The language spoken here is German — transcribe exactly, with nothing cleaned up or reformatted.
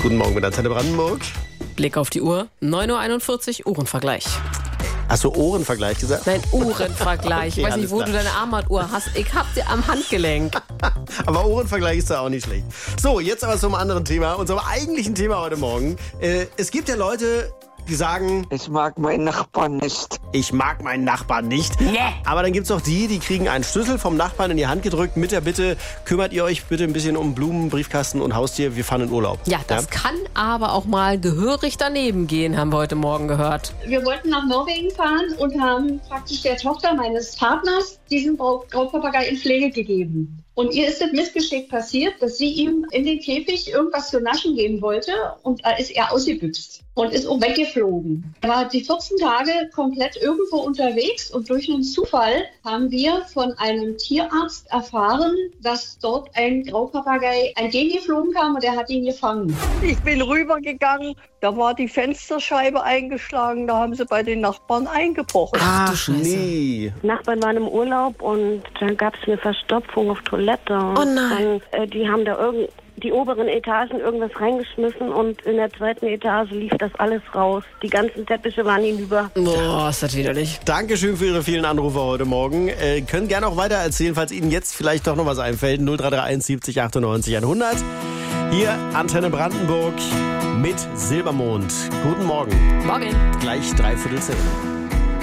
Guten Morgen mit Antenne Brandenburg. Blick auf die Uhr, neun Uhr einundvierzig, Uhrenvergleich. Hast du Ohrenvergleich gesagt? Nein, Uhrenvergleich. Okay, ich weiß alles nicht, wo klar. du deine Armbanduhr hast. Ich hab sie am Handgelenk. Aber Ohrenvergleich ist da auch nicht schlecht. So, jetzt aber zum anderen Thema, unserem eigentlichen Thema heute Morgen. Äh, es gibt ja Leute, die sagen, Ich mag meinen Nachbarn nicht. ich mag meinen Nachbarn nicht. Nee. Aber dann gibt's auch die, die kriegen einen Schlüssel vom Nachbarn in die Hand gedrückt mit der Bitte, kümmert ihr euch bitte ein bisschen um Blumen, Briefkasten und Haustier, wir fahren in Urlaub. Ja, das kann aber auch mal gehörig daneben gehen, haben wir heute Morgen gehört. Wir wollten nach Norwegen fahren und haben praktisch der Tochter meines Partners diesen Grau- Graupapagei in Pflege gegeben. Und ihr ist das Missgeschick passiert, dass sie ihm in den Käfig irgendwas zu naschen geben wollte und da ist er ausgebüxt und ist auch weggeflogen. Er war die vierzehn Tage komplett irgendwo unterwegs und durch einen Zufall haben wir von einem Tierarzt erfahren, dass dort ein Graupapagei entgegengeflogen kam und er hat ihn gefangen. Ich bin rübergegangen, da war die Fensterscheibe eingeschlagen, da haben sie bei den Nachbarn eingebrochen. Ach, du Scheiße. nee. Nachbarn waren im Urlaub und dann gab es eine Verstopfung auf Toilette. Oh nein. Dann, äh, die haben da irgend die oberen Etagen irgendwas reingeschmissen und in der zweiten Etage lief das alles raus. Die ganzen Teppiche waren hinüber. Boah, ist das widerlich. Dankeschön für Ihre vielen Anrufe heute Morgen. Äh, können gerne auch weiter erzählen, falls Ihnen jetzt vielleicht doch noch was einfällt. null drei drei eins siebzig achtundneunzig hundert. Hier Antenne Brandenburg mit Silbermond. Guten Morgen. Morgen. Gleich dreiviertel zehn.